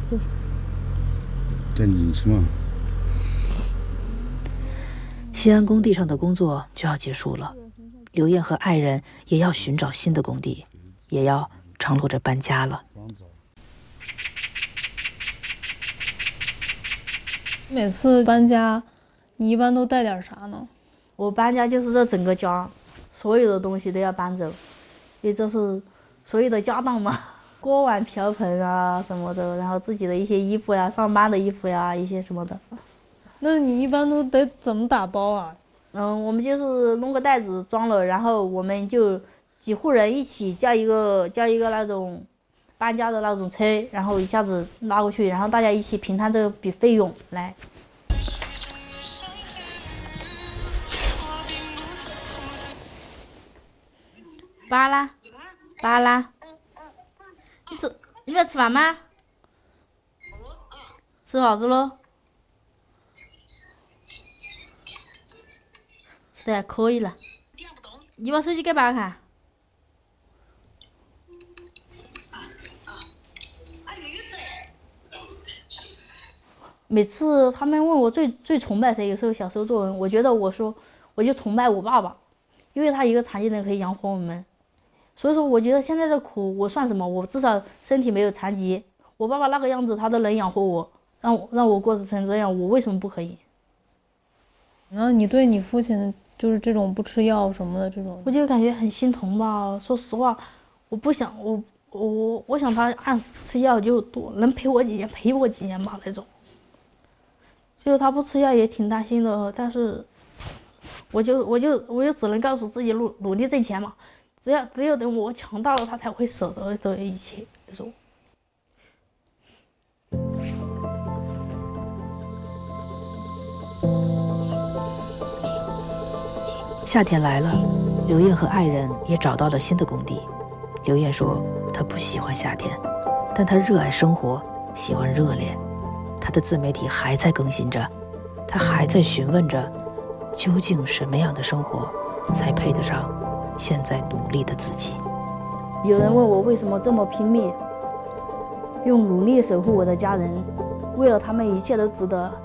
是。 带你去吗？ 西安工地上的工作就要结束了，刘艳和爱人也要寻找新的工地，也要张罗着搬家了。 每次搬家，你一般都带点啥呢？ 我搬家就是这整个家，所有的东西都要搬走，也就是所有的家当嘛，锅碗瓢盆啊什么的，然后自己的一些衣服呀、上班的衣服呀一些什么的。 那你一般都得怎么打包啊？ 我们就是弄个袋子装了，然后我们就几户人一起叫一个那种搬家的那种车，然后一下子拉过去，然后大家一起平摊这笔费用来。巴拉，巴拉，你不要吃饭吗？吃啥子咯？吃的还可以了。你把手机给爸看。每次他们问我最崇拜谁，有时候小时候作文，我觉得我就崇拜我爸爸，因为他一个残疾人可以养活我们。所以说我觉得现在的苦我算什么，我至少身体没有残疾，我爸爸那个样子他都能养活我，让我过成这样，我为什么不可以？ 那你对你父亲就是这种不吃药什么的这种， 我就感觉很心疼吧。说实话，我不想我想他按时吃药就多，能陪我几年吧那种。就是他不吃药也挺担心的，但是我就只能告诉自己努力挣钱嘛，只有等我强大了，他才会舍得这一切。说。 夏天来了，刘艳和爱人也找到了新的工地。刘艳说她不喜欢夏天，但她热爱生活，喜欢热烈。她的自媒体还在更新着，她还在询问着，究竟什么样的生活才配得上现在努力的自己。 有人问我为什么这么拼命，用努力守护我的家人，为了他们一切都值得。